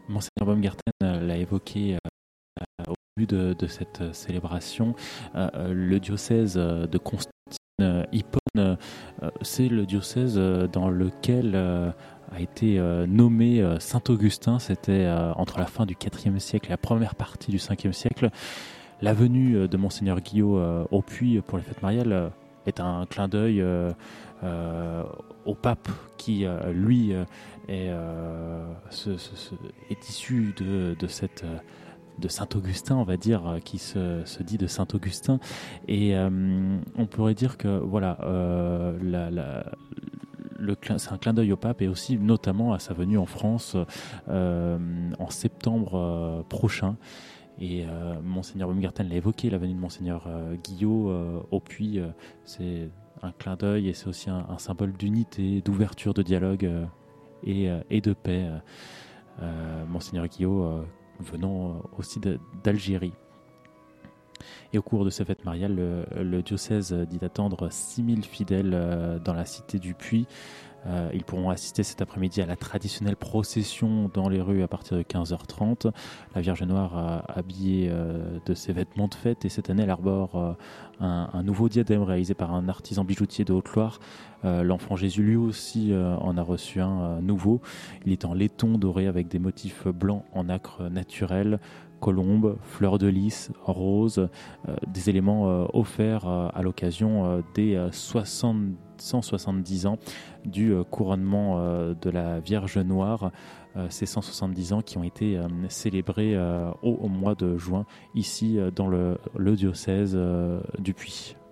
Monseigneur Baumgarten l'a évoqué au début de cette célébration. Le diocèse de Constantine-Hippone, c'est le diocèse dans lequel a été nommé Saint-Augustin. C'était entre la fin du IVe siècle et la première partie du Ve siècle. La venue de Monseigneur Guillot au Puy pour les fêtes mariales est un clin d'œil au pape qui, lui, est issu de Saint-Augustin, on va dire, qui se dit de Saint-Augustin. Et on pourrait dire que voilà, c'est un clin d'œil au pape et aussi notamment à sa venue en France en septembre prochain. Et Monseigneur Baumgarten l'a évoqué, la venue de Monseigneur Guillot au Puy, c'est un clin d'œil et c'est aussi un symbole d'unité, d'ouverture, de dialogue et de paix. Monseigneur Guillot venant aussi d'Algérie. Et au cours de ces fêtes mariales, le diocèse dit attendre 6000 fidèles dans la cité du Puy. Ils pourront assister cet après-midi à la traditionnelle procession dans les rues à partir de 15h30. La Vierge Noire habillée de ses vêtements de fête, et cette année elle arbore un nouveau diadème réalisé par un artisan bijoutier de Haute-Loire. L'enfant Jésus lui aussi en a reçu un nouveau. Il est en laiton doré avec des motifs blancs en nacre naturelle, colombes, fleurs de lys, roses, des éléments offerts à l'occasion des 170 ans du couronnement de la Vierge Noire, ces 170 ans qui ont été célébrés au mois de juin ici dans le diocèse du Puy.